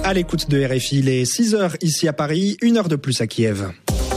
À l'écoute de RFI, il est 6h ici à Paris, 1 heure de plus à Kiev.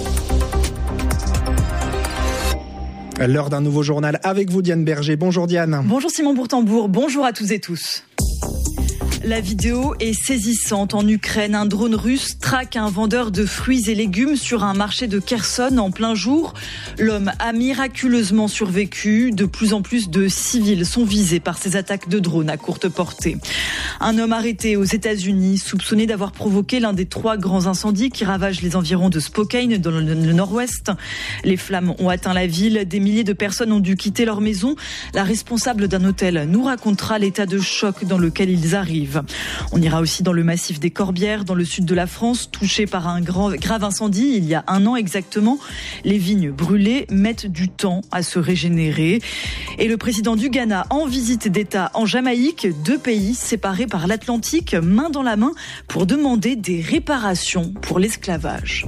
L'heure d'un nouveau journal avec vous, Diane Berger. Bonjour Diane. Bonjour Simon Bourtambour, bonjour à tous et tous. La vidéo est saisissante. En Ukraine, un drone russe traque un vendeur de fruits et légumes sur un marché de Kherson en plein jour. L'homme a miraculeusement survécu. De plus en plus de civils sont visés par ces attaques de drones à courte portée. Un homme arrêté aux États-Unis, soupçonné d'avoir provoqué l'un des 3 grands incendies qui ravagent les environs de Spokane dans le nord-ouest. Les flammes ont atteint la ville. Des milliers de personnes ont dû quitter leur maison. La responsable d'un hôtel nous racontera l'état de choc dans lequel ils arrivent. On ira aussi dans le massif des Corbières, dans le sud de la France, touché par un grave incendie il y a 1 an exactement. Les vignes brûlées mettent du temps à se régénérer. Et le président du Ghana en visite d'État en Jamaïque, 2 pays séparés par l'Atlantique, main dans la main, pour demander des réparations pour l'esclavage.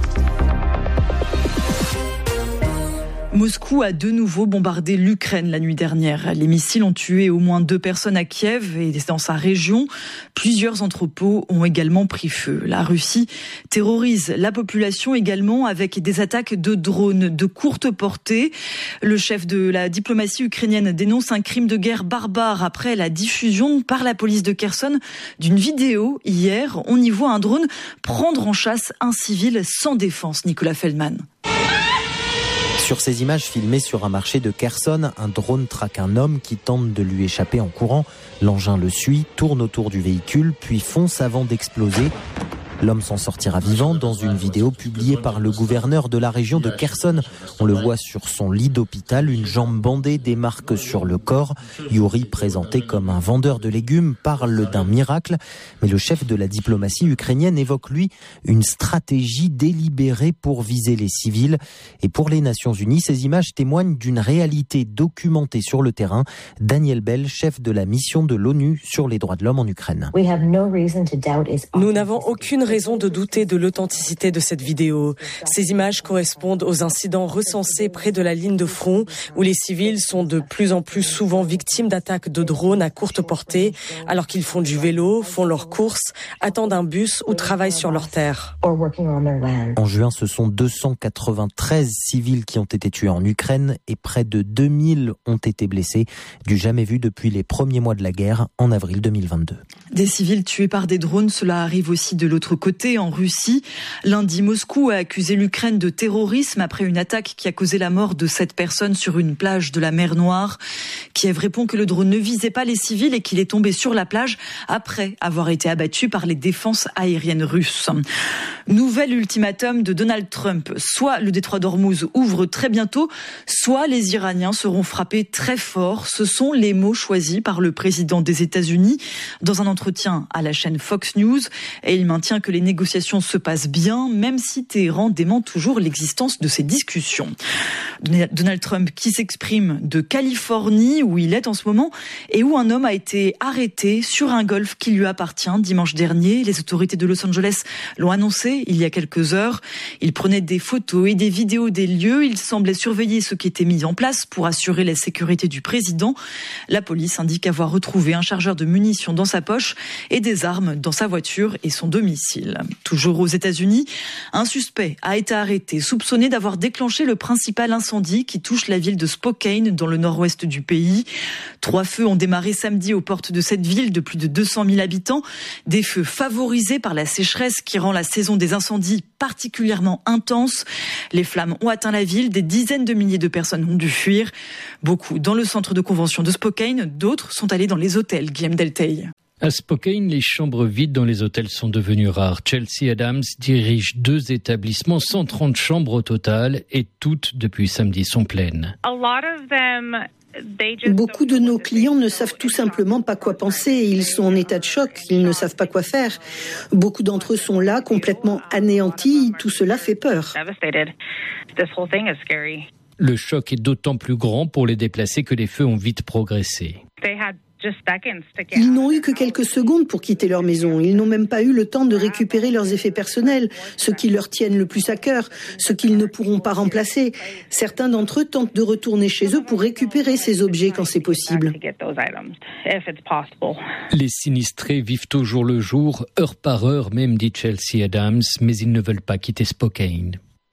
Moscou a de nouveau bombardé l'Ukraine la nuit dernière. Les missiles ont tué au moins 2 personnes à Kiev et dans sa région. Plusieurs entrepôts ont également pris feu. La Russie terrorise la population également avec des attaques de drones de courte portée. Le chef de la diplomatie ukrainienne dénonce un crime de guerre barbare après la diffusion par la police de Kherson d'une vidéo hier. On y voit un drone prendre en chasse un civil sans défense. Nicolas Feldman. Sur ces images filmées sur un marché de Kherson, un drone traque un homme qui tente de lui échapper en courant. L'engin le suit, tourne autour du véhicule, puis fonce avant d'exploser. L'homme s'en sortira vivant dans une vidéo publiée par le gouverneur de la région de Kherson. On le voit sur son lit d'hôpital, une jambe bandée, des marques sur le corps. Yuri, présenté comme un vendeur de légumes, parle d'un miracle. Mais le chef de la diplomatie ukrainienne évoque, lui, une stratégie délibérée pour viser les civils. Et pour les Nations Unies, ces images témoignent d'une réalité documentée sur le terrain. Daniel Bell, chef de la mission de l'ONU sur les droits de l'homme en Ukraine. Nous n'avons aucune raison de douter de l'authenticité de cette vidéo. Ces images correspondent aux incidents recensés près de la ligne de front où les civils sont de plus en plus souvent victimes d'attaques de drones à courte portée alors qu'ils font du vélo, font leurs courses, attendent un bus ou travaillent sur leur terre. En juin, ce sont 293 civils qui ont été tués en Ukraine et près de 2000 ont été blessés, du jamais vu depuis les premiers mois de la guerre en avril 2022. Des civils tués par des drones, cela arrive aussi de l'autre côté, en Russie. Lundi, Moscou a accusé l'Ukraine de terrorisme après une attaque qui a causé la mort de 7 personnes sur une plage de la mer Noire. Kiev répond que le drone ne visait pas les civils et qu'il est tombé sur la plage après avoir été abattu par les défenses aériennes russes. Nouvel ultimatum de Donald Trump. Soit le détroit d'Ormuz ouvre très bientôt, soit les Iraniens seront frappés très fort. Ce sont les mots choisis par le président des États-Unis dans un entretien à la chaîne Fox News. Et il maintient que les négociations se passent bien, même si Téhéran dément toujours l'existence de ces discussions. Donald Trump qui s'exprime de Californie, où il est en ce moment, et où un homme a été arrêté sur un golf qui lui appartient dimanche dernier. Les autorités de Los Angeles l'ont annoncé il y a quelques heures. Il prenait des photos et des vidéos des lieux. Il semblait surveiller ce qui était mis en place pour assurer la sécurité du président. La police indique avoir retrouvé un chargeur de munitions dans sa poche et des armes dans sa voiture et son domicile. Toujours aux États-Unis, un suspect a été arrêté, soupçonné d'avoir déclenché le principal incendie qui touche la ville de Spokane, dans le nord-ouest du pays. 3 feux ont démarré samedi aux portes de cette ville de plus de 200 000 habitants. Des feux favorisés par la sécheresse qui rend la saison des incendies particulièrement intense. Les flammes ont atteint la ville, des dizaines de milliers de personnes ont dû fuir. Beaucoup dans le centre de convention de Spokane, d'autres sont allés dans les hôtels. Guillaume Delteil. À Spokane, les chambres vides dans les hôtels sont devenues rares. Chelsea Adams dirige 2 établissements, 130 chambres au total, et toutes, depuis samedi, sont pleines. Beaucoup de nos clients ne savent tout simplement pas quoi penser. Ils sont en état de choc, ils ne savent pas quoi faire. Beaucoup d'entre eux sont là, complètement anéantis. Tout cela fait peur. Le choc est d'autant plus grand pour les déplacés que les feux ont vite progressé. Ils n'ont eu que quelques secondes pour quitter leur maison. Ils n'ont même pas eu le temps de récupérer leurs effets personnels, ceux qui leur tiennent le plus à cœur, ceux qu'ils ne pourront pas remplacer. Certains d'entre eux tentent de retourner chez eux pour récupérer ces objets quand c'est possible. Les sinistrés vivent au jour le jour, heure par heure même, dit Chelsea Adams, mais ils ne veulent pas quitter Spokane.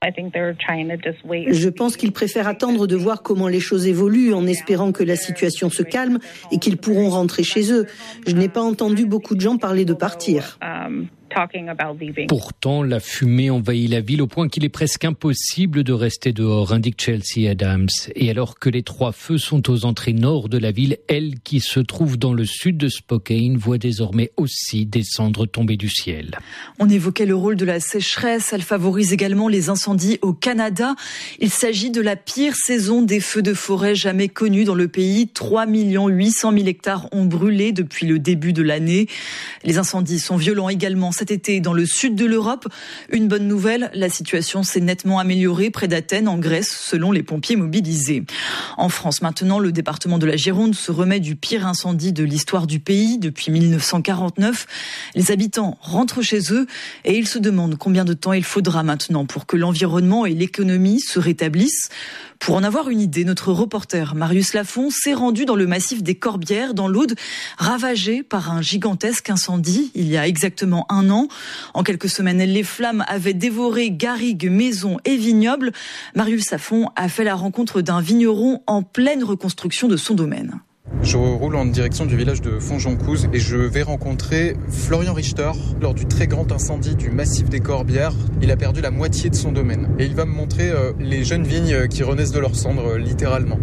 Je pense qu'ils préfèrent attendre de voir comment les choses évoluent en espérant que la situation se calme et qu'ils pourront rentrer chez eux. Je n'ai pas entendu beaucoup de gens parler de partir. Pourtant, la fumée envahit la ville au point qu'il est presque impossible de rester dehors, indique Chelsea Adams. Et alors que les 3 feux sont aux entrées nord de la ville, elle, qui se trouve dans le sud de Spokane, voit désormais aussi des cendres tomber du ciel. On évoquait le rôle de la sécheresse. Elle favorise également les incendies au Canada. Il s'agit de la pire saison des feux de forêt jamais connue dans le pays. 3 800 000 hectares ont brûlé depuis le début de l'année. Les incendies sont violents également cet été dans le sud de l'Europe. Une bonne nouvelle, la situation s'est nettement améliorée près d'Athènes, en Grèce, selon les pompiers mobilisés. En France, maintenant, le département de la Gironde se remet du pire incendie de l'histoire du pays depuis 1949. Les habitants rentrent chez eux et ils se demandent combien de temps il faudra maintenant pour que l'environnement et l'économie se rétablissent. Pour en avoir une idée, notre reporter Marius Lafont s'est rendu dans le massif des Corbières, dans l'Aude, ravagé par un gigantesque incendie il y a exactement 1 an. En quelques semaines, les flammes avaient dévoré garrigues, maisons et vignobles. Marius Lafont a fait la rencontre d'un vigneron en pleine reconstruction de son domaine. Je roule en direction du village de Fonjoncouze et je vais rencontrer Florian Richter. Lors du très grand incendie du massif des Corbières, il a perdu la moitié de son domaine. Et il va me montrer les jeunes vignes qui renaissent de leurs cendres, littéralement.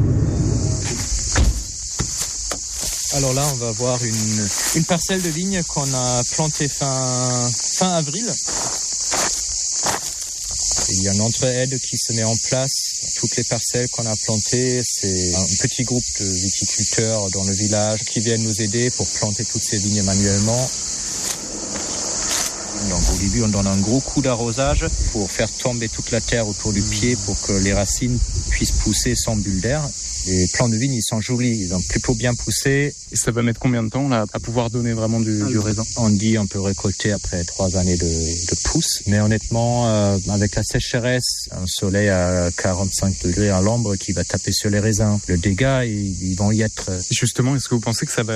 Alors là, on va voir une parcelle de vigne qu'on a plantée fin avril. Il y a une entraide qui se met en place. Toutes les parcelles qu'on a plantées, c'est un petit groupe de viticulteurs dans le village qui viennent nous aider pour planter toutes ces vignes manuellement. Donc au début, on donne un gros coup d'arrosage pour faire tomber toute la terre autour du pied pour que les racines puissent pousser sans bulle d'air. Les plants de vigne, ils sont jolis, ils ont plutôt bien poussé. Et ça va mettre combien de temps là, à pouvoir donner vraiment du raisin ? On dit on peut récolter après 3 années de pousse. Mais honnêtement, avec la sécheresse, un soleil à 45 degrés à l'ombre qui va taper sur les raisins, le dégât, ils vont y être. Justement, est-ce que vous pensez que ça va